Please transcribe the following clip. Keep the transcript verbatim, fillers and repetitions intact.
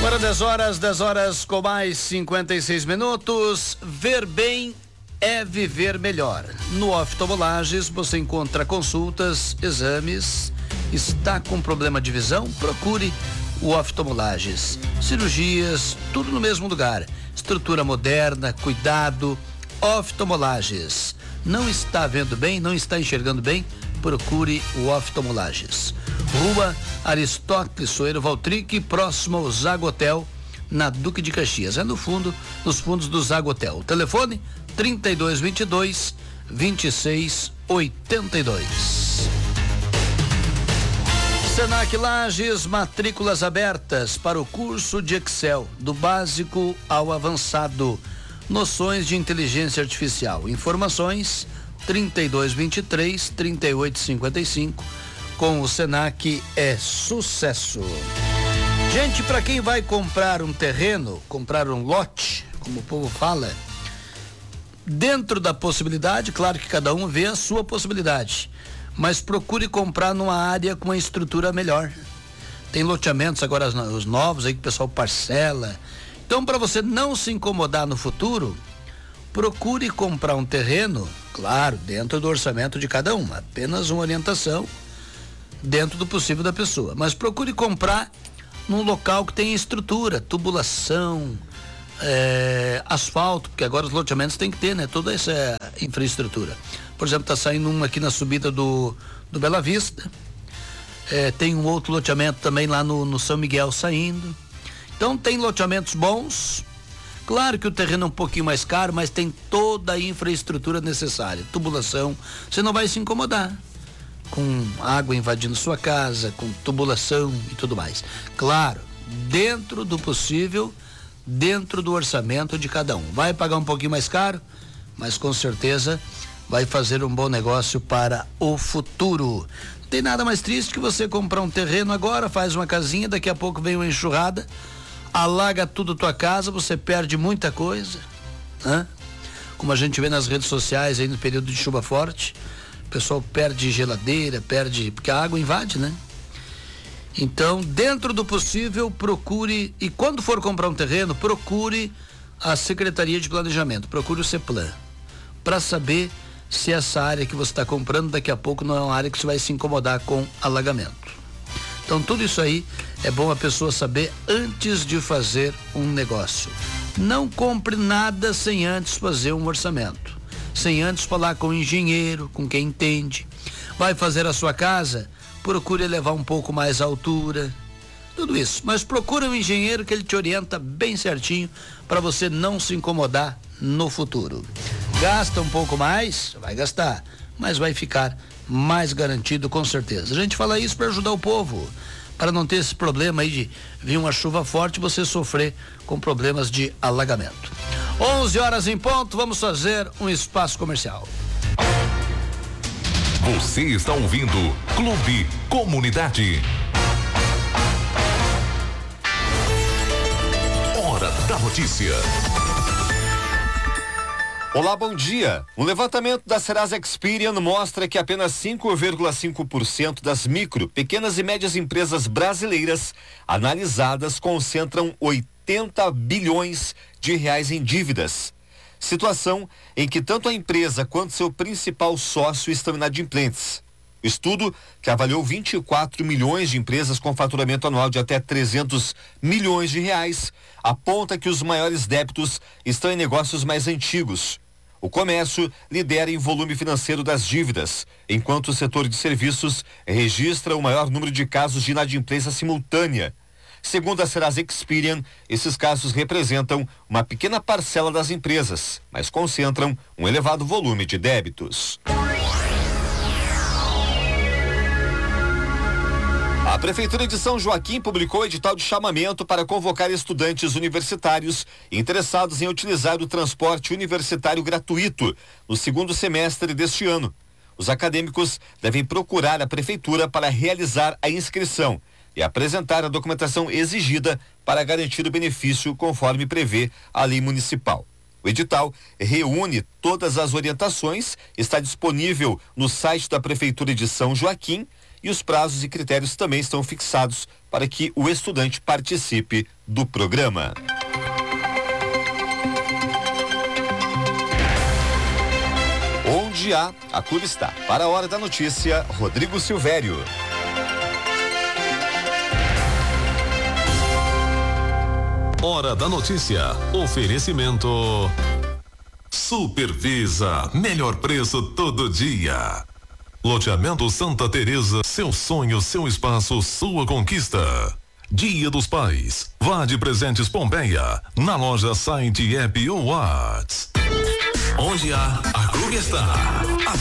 Agora dez horas, dez horas com mais cinquenta e seis minutos. Ver bem é viver melhor. No Oftalmolages você encontra consultas, exames. Está com problema de visão? Procure o Oftalmolages. Cirurgias, tudo no mesmo lugar. Estrutura moderna, cuidado. Oftalmolages. Não está vendo bem, não está enxergando bem? Procure o Oftalmolages. Rua Aristóteles Soeiro Valtric, próximo ao Zagotel, na Duque de Caxias. É no fundo, nos fundos do Zagotel. Telefone trinta e dois, vinte e dois, vinte e seis, oitenta e dois. Senac Lages, matrículas abertas para o curso de Excel, do básico ao avançado. Noções de inteligência artificial. Informações trinta e dois, vinte e três, trinta e oito, cinquenta e cinco. Com o Senac é sucesso. Gente, para quem vai comprar um terreno, comprar um lote, como o povo fala, dentro da possibilidade, claro que cada um vê a sua possibilidade, mas procure comprar numa área com uma estrutura melhor. Tem loteamentos agora, os novos aí que o pessoal parcela. Então, para você não se incomodar no futuro, procure comprar um terreno, claro, dentro do orçamento de cada um, apenas uma orientação dentro do possível da pessoa, mas procure comprar num local que tenha estrutura, tubulação, é, asfalto, porque agora os loteamentos tem que ter, né? Toda essa infraestrutura. Por exemplo, tá saindo um aqui na subida do, do Bela Vista, é, tem um outro loteamento também lá no, no São Miguel saindo. Então tem loteamentos bons. Claro que o terreno é um pouquinho mais caro, mas tem toda a infraestrutura necessária, tubulação, você não vai se incomodar com água invadindo sua casa, com tubulação e tudo mais. Claro, dentro do possível, dentro do orçamento de cada um. Vai pagar um pouquinho mais caro, mas com certeza vai fazer um bom negócio para o futuro. Não tem nada mais triste que você comprar um terreno agora, faz uma casinha, daqui a pouco vem uma enxurrada, alaga tudo tua casa, você perde muita coisa, né? Como a gente vê nas redes sociais aí no período de chuva forte, o pessoal perde geladeira, perde, porque a água invade, né? Então, dentro do possível, procure, e quando for comprar um terreno, procure a Secretaria de Planejamento, procure o CEPLAN, para saber se essa área que você está comprando daqui a pouco não é uma área que você vai se incomodar com alagamento. Então, tudo isso aí é bom a pessoa saber antes de fazer um negócio. Não compre nada sem antes fazer um orçamento, sem antes falar com o engenheiro, com quem entende. Vai fazer a sua casa, procure elevar um pouco mais a altura, tudo isso. Mas procure um engenheiro que ele te orienta bem certinho para você não se incomodar no futuro. Gasta um pouco mais, vai gastar, mas vai ficar mais garantido com certeza. A gente fala isso para ajudar o povo, para não ter esse problema aí de vir uma chuva forte e você sofrer com problemas de alagamento. onze horas em ponto, vamos fazer um espaço comercial. Você está ouvindo Clube Comunidade. Hora da notícia. Olá, bom dia. Um levantamento da Serasa Experian mostra que apenas cinco vírgula cinco por cento das micro, pequenas e médias empresas brasileiras analisadas concentram oitenta bilhões de reais em dívidas. Situação em que tanto a empresa quanto seu principal sócio estão inadimplentes. O estudo, que avaliou vinte e quatro milhões de empresas com faturamento anual de até trezentos milhões de reais, aponta que os maiores débitos estão em negócios mais antigos. O comércio lidera em volume financeiro das dívidas, enquanto o setor de serviços registra o maior número de casos de inadimplência simultânea. Segundo a Serasa Experian, esses casos representam uma pequena parcela das empresas, mas concentram um elevado volume de débitos. A Prefeitura de São Joaquim publicou edital de chamamento para convocar estudantes universitários interessados em utilizar o transporte universitário gratuito no segundo semestre deste ano. Os acadêmicos devem procurar a Prefeitura para realizar a inscrição e apresentar a documentação exigida para garantir o benefício conforme prevê a lei municipal. O edital reúne todas as orientações, está disponível no site da Prefeitura de São Joaquim e os prazos e critérios também estão fixados para que o estudante participe do programa. Onde há, a Clube está. Para a hora da notícia, Rodrigo Silvério. Hora da notícia. Oferecimento Supervisa, melhor preço todo dia. Loteamento Santa Teresa, seu sonho, seu espaço, sua conquista. Dia dos Pais, vá de Presentes Pompeia, na loja, site, app ou Whats. Onde há, a Clube está.